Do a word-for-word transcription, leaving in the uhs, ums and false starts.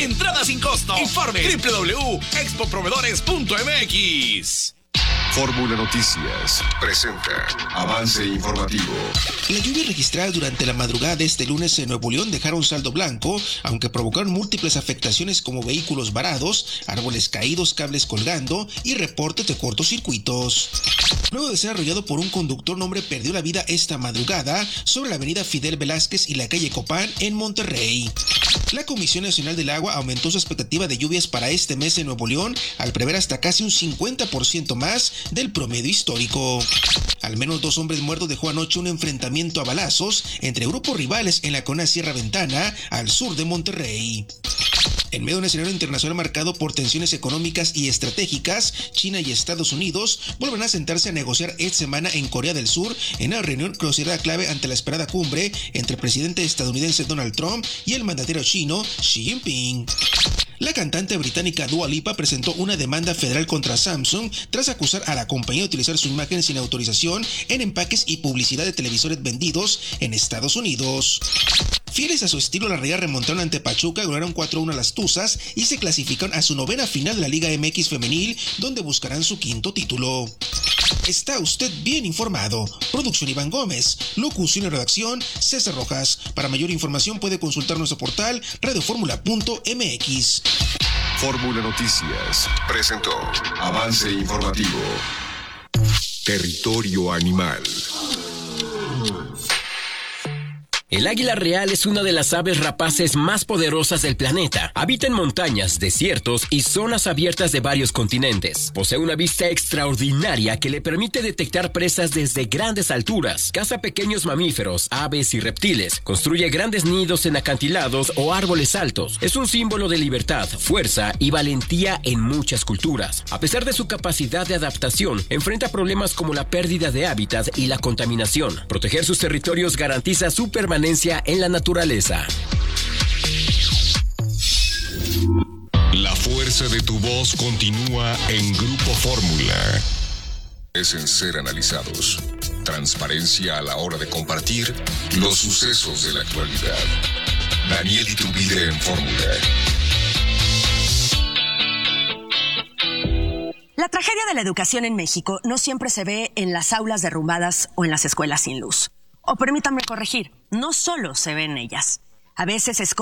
Entrada sin costo. Informe doble u doble u doble u punto expo proveedores punto m x. Fórmula Noticias presenta avance informativo. La lluvia registrada durante la madrugada de este lunes en Nuevo León dejaron saldo blanco, aunque provocaron múltiples afectaciones como vehículos varados, árboles caídos, cables colgando y reportes de cortocircuitos. Luego de ser arrollado por un conductor, un hombre perdió la vida esta madrugada sobre la avenida Fidel Velázquez y la calle Copán en Monterrey. La Comisión Nacional del Agua aumentó su expectativa de lluvias para este mes en Nuevo León al prever hasta casi un cincuenta por ciento más del promedio histórico. Al menos dos hombres muertos dejó anoche un enfrentamiento a balazos entre grupos rivales en la colonia Sierra Ventana, al sur de Monterrey. En medio de un escenario internacional marcado por tensiones económicas y estratégicas, China y Estados Unidos vuelven a sentarse a negociar esta semana en Corea del Sur en una reunión que será clave ante la esperada cumbre entre el presidente estadounidense Donald Trump y el mandatario chino Xi Jinping. La cantante británica Dua Lipa presentó una demanda federal contra Samsung tras acusar a la compañía de utilizar su imagen sin autorización en empaques y publicidad de televisores vendidos en Estados Unidos. Fieles a su estilo, las Rayadas remontaron ante Pachuca, ganaron cuatro a uno a las Tuzas y se clasificaron a su novena final de la Liga M X Femenil, donde buscarán su quinto título. Está usted bien informado. Producción Iván Gómez. Locución y redacción César Rojas. Para mayor información puede consultar nuestro portal radio fórmula punto m x. Fórmula Noticias presentó avance informativo. Territorio animal. El águila real es una de las aves rapaces más poderosas del planeta. Habita en montañas, desiertos y zonas abiertas de varios continentes. Posee una vista extraordinaria que le permite detectar presas desde grandes alturas. Caza pequeños mamíferos, aves y reptiles. Construye grandes nidos en acantilados o árboles altos. Es un símbolo de libertad, fuerza y valentía en muchas culturas. A pesar de su capacidad de adaptación, enfrenta problemas como la pérdida de hábitat y la contaminación. Proteger sus territorios garantiza su permanencia en la naturaleza. La fuerza de tu voz continúa en Grupo Fórmula. Es en ser analizados. Transparencia a la hora de compartir los sucesos de la actualidad. Daniel Iturbide en Fórmula. La tragedia de la educación en México no siempre se ve en las aulas derrumbadas o en las escuelas sin luz. O permítanme corregir, no solo se ve en ellas. A veces es